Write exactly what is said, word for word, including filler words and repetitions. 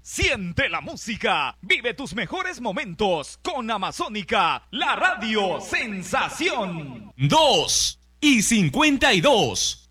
Siente la música, vive tus mejores momentos con Amazónica, la radio sensación. Dos y cincuenta y dos.